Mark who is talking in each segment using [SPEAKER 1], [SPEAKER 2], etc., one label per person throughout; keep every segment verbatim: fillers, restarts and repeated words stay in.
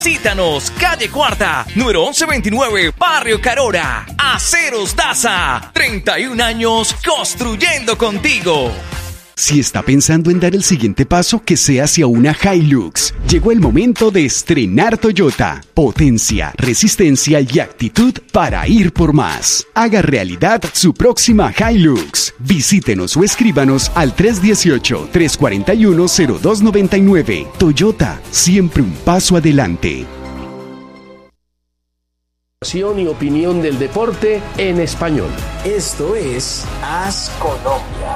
[SPEAKER 1] Visítanos, calle Cuarta, número once veintinueve, Barrio Carora. Aceros Daza, treinta y un años construyendo contigo.
[SPEAKER 2] Si está pensando en dar el siguiente paso, que sea hacia una Hilux. Llegó el momento de estrenar Toyota. Potencia, resistencia y actitud para ir por más. Haga realidad su próxima Hilux. Visítenos o escríbanos al tres uno ocho, tres cuatro uno, cero dos nueve nueve. Toyota, siempre un paso adelante.
[SPEAKER 3] Y opinión del deporte en español.
[SPEAKER 4] Esto es Haz Colombia.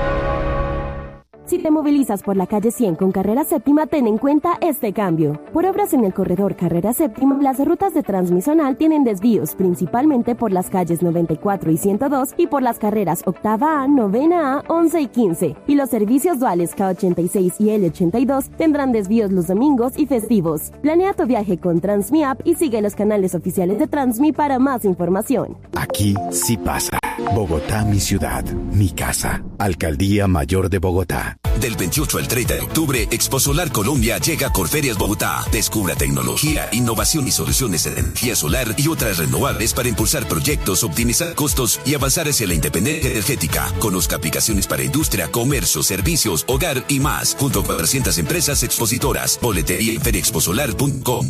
[SPEAKER 5] Si te movilizas por la calle cien con Carrera Séptima, ten en cuenta este cambio. Por obras en el corredor Carrera Séptima, las rutas de transmisional tienen desvíos, principalmente por las calles noventa y cuatro y ciento dos y por las carreras Octava A, Novena A, once y quince. Y los servicios duales K ochenta y seis y L ochenta y dos tendrán desvíos los domingos y festivos. Planea tu viaje con Transmi App y sigue los canales oficiales de Transmi para más información.
[SPEAKER 6] Aquí sí pasa. Bogotá, mi ciudad, mi casa. Alcaldía Mayor de Bogotá.
[SPEAKER 7] Del veintiocho al treinta de octubre, Expo Solar Colombia llega a Corferias Bogotá. Descubra tecnología, innovación y soluciones de energía solar y otras renovables para impulsar proyectos, optimizar costos y avanzar hacia la independencia energética. Conozca aplicaciones para industria, comercio, servicios, hogar y más, junto a cuatrocientas empresas expositoras. Boletería en feria expo solar punto com.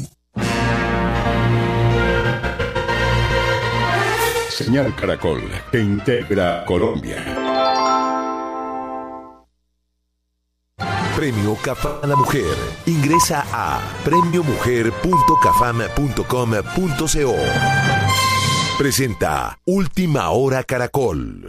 [SPEAKER 8] Señal Caracol, que integra Colombia.
[SPEAKER 9] Premio CAFAM a la Mujer. Ingresa a premio mujer punto cafam punto com punto co. Presenta Última Hora Caracol.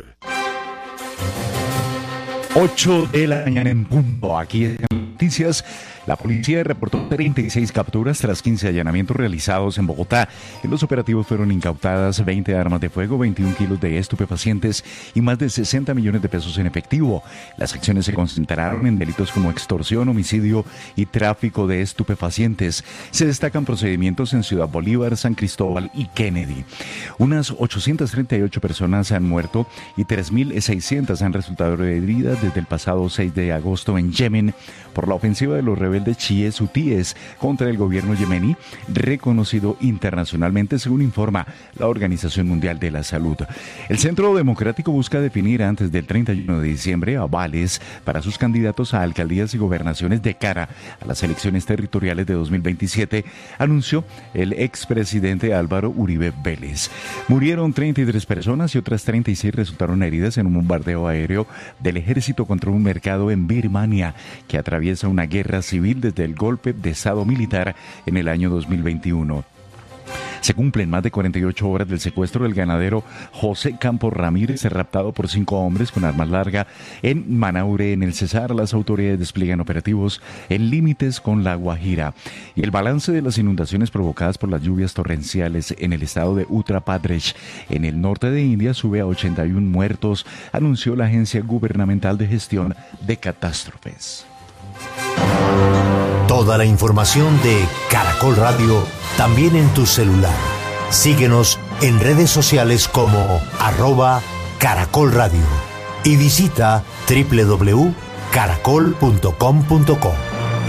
[SPEAKER 10] ocho de la mañana en punto. Aquí en Noticias. La policía reportó treinta y seis capturas tras quince allanamientos realizados en Bogotá. En los operativos fueron incautadas veinte armas de fuego, veintiún kilos de estupefacientes y más de sesenta millones de pesos en efectivo. Las acciones se concentraron en delitos como extorsión, homicidio y tráfico de estupefacientes. Se destacan procedimientos en Ciudad Bolívar, San Cristóbal y Kennedy. Unas ochocientas treinta y ocho personas han muerto y tres mil seiscientas han resultado heridas desde el pasado seis de agosto en Yemen por la ofensiva de los rebeldes de chiíes hutíes contra el gobierno yemení, reconocido internacionalmente, según informa la Organización Mundial de la Salud. El Centro Democrático busca definir antes del treinta y uno de diciembre avales para sus candidatos a alcaldías y gobernaciones de cara a las elecciones territoriales de dos mil veintisiete, anunció el expresidente Álvaro Uribe Vélez. Murieron treinta y tres personas y otras treinta y seis resultaron heridas en un bombardeo aéreo del ejército contra un mercado en Birmania, que atraviesa una guerra civil desde el golpe de estado militar en el año dos mil veintiuno. Se cumplen más de cuarenta y ocho horas del secuestro del ganadero José Campos Ramírez, raptado por cinco hombres con armas largas en Manaure, en el Cesar. Las autoridades despliegan operativos en límites con La Guajira. Y el balance de las inundaciones provocadas por las lluvias torrenciales en el estado de Uttar Pradesh, en el norte de India, sube a ochenta y uno muertos, anunció la Agencia Gubernamental de Gestión de Catástrofes.
[SPEAKER 9] Toda la información de Caracol Radio también en tu celular. Síguenos en redes sociales como arroba Caracol Radio y visita doble u doble u doble u punto caracol punto com punto co.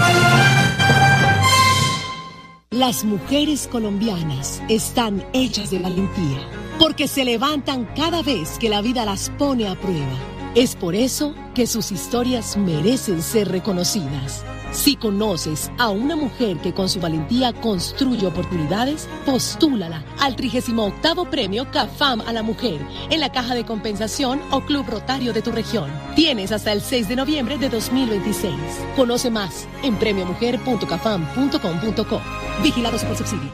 [SPEAKER 11] Las mujeres colombianas están hechas de valentía, porque se levantan cada vez que la vida las pone a prueba. Es por eso que sus historias merecen ser reconocidas. Si conoces a una mujer que con su valentía construye oportunidades, postúlala al trigésimo octavo Premio CAFAM a la Mujer en la Caja de Compensación o Club Rotario de tu región. Tienes hasta el seis de noviembre de dos mil veintiséis. Conoce más en premio mujer punto cafam punto com punto co. Vigilados por subsidio.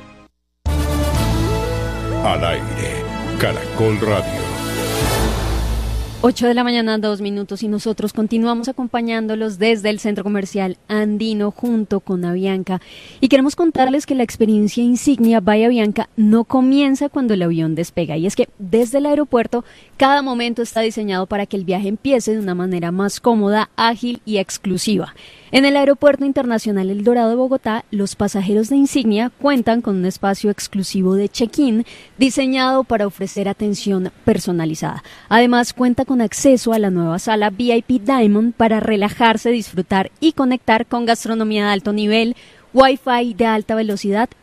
[SPEAKER 8] Al aire, Caracol Radio.
[SPEAKER 12] ocho de la mañana, dos minutos, y nosotros continuamos acompañándolos desde el Centro Comercial Andino junto con Avianca. Y queremos contarles que la experiencia insignia by Avianca no comienza cuando el avión despega. Y es que desde el aeropuerto, cada momento está diseñado para que el viaje empiece de una manera más cómoda, ágil y exclusiva. En el Aeropuerto Internacional El Dorado de Bogotá, los pasajeros de insignia cuentan con un espacio exclusivo de check-in diseñado para ofrecer atención personalizada. Además, cuenta con acceso a la nueva sala V I P Diamond para relajarse, disfrutar y conectar con gastronomía de alto nivel, Wi-Fi de alta velocidad